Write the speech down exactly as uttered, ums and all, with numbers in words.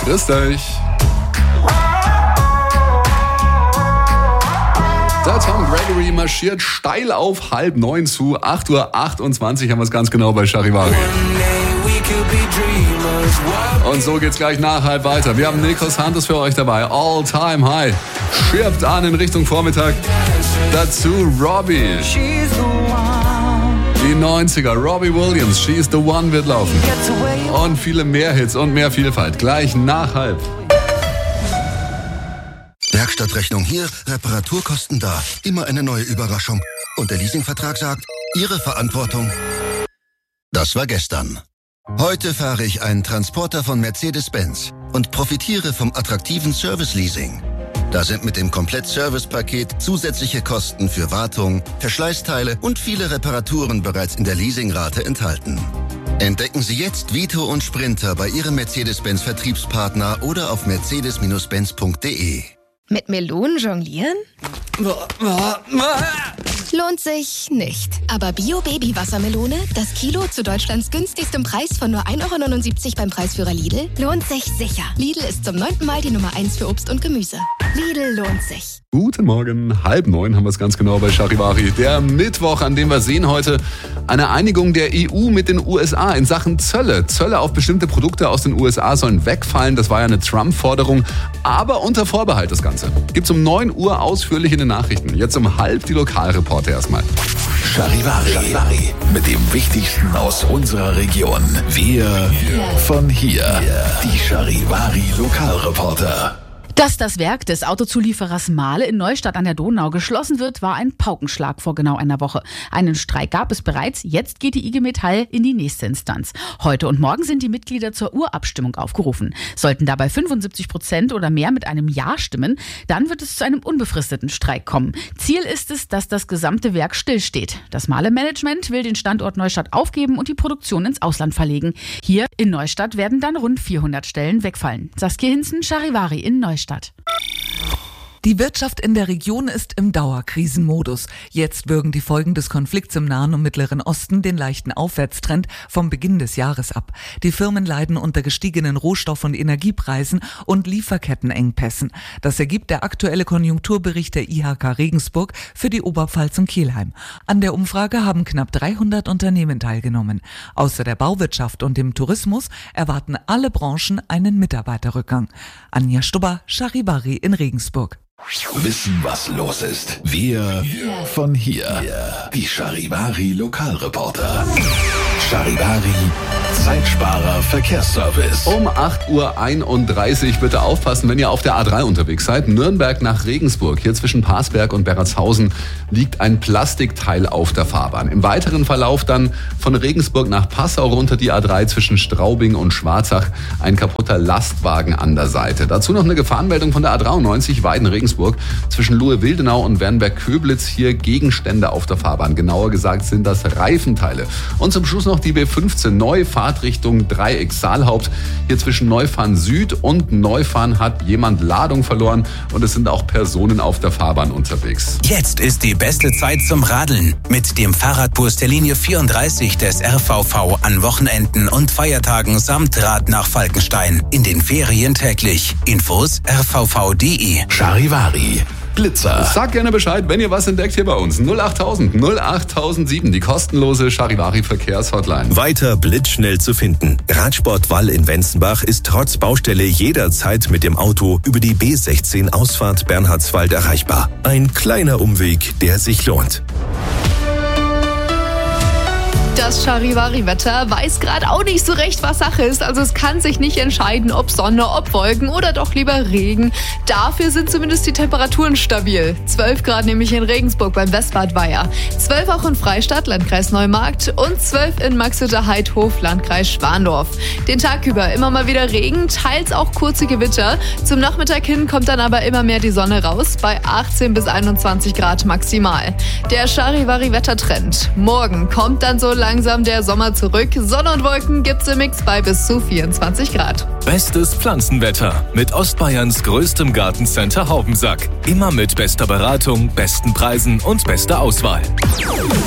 Grüßt euch. Der Tom Gregory marschiert steil auf halb neun zu. acht Uhr achtundzwanzig haben wir es ganz genau bei Charivari. Und so geht's gleich nach halb weiter. Wir haben Nikos Santos für euch dabei. All Time High. Schirbt an in Richtung Vormittag. Dazu Robbie. Die neunziger. Robbie Williams. She's the One wird laufen. Und viele mehr Hits und mehr Vielfalt. Gleich nach halb. Werkstattrechnung hier, Reparaturkosten da. Immer eine neue Überraschung. Und der Leasingvertrag sagt, Ihre Verantwortung. Das war gestern. Heute fahre ich einen Transporter von Mercedes-Benz und profitiere vom attraktiven Service-Leasing. Da sind mit dem Komplett-Service-Paket zusätzliche Kosten für Wartung, Verschleißteile und viele Reparaturen bereits in der Leasingrate enthalten. Entdecken Sie jetzt Vito und Sprinter bei Ihrem Mercedes-Benz-Vertriebspartner oder auf mercedes benz punkt de. Mit Melonen jonglieren? Lohnt sich nicht. Aber Bio-Baby-Wassermelone, das Kilo zu Deutschlands günstigstem Preis von nur ein Euro neunundsiebzig beim Preisführer Lidl, lohnt sich sicher. Lidl ist zum neunten Mal die Nummer eins für Obst und Gemüse. Lidl lohnt sich. Guten Morgen, halb neun haben wir es ganz genau bei Charivari. Der Mittwoch, an dem wir sehen heute eine Einigung der E U mit den U S A in Sachen Zölle. Zölle auf bestimmte Produkte aus den U S A sollen wegfallen. Das war ja eine Trump-Forderung, aber unter Vorbehalt das Ganze. Gibt's um neun Uhr ausführlich in den Nachrichten. Jetzt um halb die Lokalreporter erstmal. Charivari, Charivari, mit dem Wichtigsten aus unserer Region. Wir von hier. Die Charivari Lokalreporter. Dass das Werk des Autozulieferers Mahle in Neustadt an der Donau geschlossen wird, war ein Paukenschlag vor genau einer Woche. Einen Streik gab es bereits, jetzt geht die I G Metall in die nächste Instanz. Heute und morgen sind die Mitglieder zur Urabstimmung aufgerufen. Sollten dabei fünfundsiebzig Prozent oder mehr mit einem Ja stimmen, dann wird es zu einem unbefristeten Streik kommen. Ziel ist es, dass das gesamte Werk stillsteht. Das Mahle-Management will den Standort Neustadt aufgeben und die Produktion ins Ausland verlegen. Hier in Neustadt werden dann rund vierhundert Stellen wegfallen. Saskia Hinzen, Charivari in Neustadt. Stadt. Die Wirtschaft in der Region ist im Dauerkrisenmodus. Jetzt würgen die Folgen des Konflikts im Nahen und Mittleren Osten den leichten Aufwärtstrend vom Beginn des Jahres ab. Die Firmen leiden unter gestiegenen Rohstoff- und Energiepreisen und Lieferkettenengpässen. Das ergibt der aktuelle Konjunkturbericht der I H K Regensburg für die Oberpfalz und Kelheim. An der Umfrage haben knapp dreihundert Unternehmen teilgenommen. Außer der Bauwirtschaft und dem Tourismus erwarten alle Branchen einen Mitarbeiterrückgang. Anja Stubber, Charivari in Regensburg. Wissen, was los ist. Wir von hier. Die Charivari Lokalreporter. Charivari Zeitsparer Verkehrsservice. Um acht Uhr einunddreißig bitte aufpassen, wenn ihr auf der A drei unterwegs seid. Nürnberg nach Regensburg. Hier zwischen Parsberg und Berratshausen liegt ein Plastikteil auf der Fahrbahn. Im weiteren Verlauf dann von Regensburg nach Passau runter die A drei zwischen Straubing und Schwarzach. Ein kaputter Lastwagen an der Seite. Dazu noch eine Gefahrenmeldung von der A dreiundneunzig Weiden-Regensburg. Zwischen Luhe-Wildenau und Wernberg-Köblitz hier Gegenstände auf der Fahrbahn. Genauer gesagt sind das Reifenteile. Und zum Schluss noch die B fünfzehn neu Fahrtrichtung Dreieck Saalhaupt. Hier zwischen Neufahren Süd und Neufahren hat jemand Ladung verloren und es sind auch Personen auf der Fahrbahn unterwegs. Jetzt ist die beste Zeit zum Radeln. Mit dem Fahrradbus der Linie vierunddreißig des R V V an Wochenenden und Feiertagen samt Rad nach Falkenstein. In den Ferien täglich. Infos r v v punkt de. Charivari Blitzer. Sagt gerne Bescheid, wenn ihr was entdeckt hier bei uns. null achttausend null achttausendsieben, die kostenlose Charivari Verkehrshotline. Weiter blitzschnell zu finden. Radsport Wall in Wenzenbach ist trotz Baustelle jederzeit mit dem Auto über die B sechzehn Ausfahrt Bernhardswald erreichbar. Ein kleiner Umweg, der sich lohnt. Das Charivari-Wetter weiß gerade auch nicht so recht, was Sache ist. Also es kann sich nicht entscheiden, ob Sonne, ob Wolken oder doch lieber Regen. Dafür sind zumindest die Temperaturen stabil. zwölf Grad nämlich in Regensburg beim Westbad Weiher. zwölf auch in Freistadt, Landkreis Neumarkt. Und zwölf in Maxhütte-Heidhof, Landkreis Schwandorf. Den Tag über immer mal wieder Regen, teils auch kurze Gewitter. Zum Nachmittag hin kommt dann aber immer mehr die Sonne raus, bei achtzehn bis einundzwanzig Grad maximal. Der Charivari-Wettertrend. Morgen kommt dann so langsam der Sommer zurück. Sonne und Wolken gibt's im Mix bei bis zu vierundzwanzig Grad. Bestes Pflanzenwetter mit Ostbayerns größtem Gartencenter Haubensack. Immer mit bester Beratung, besten Preisen und bester Auswahl.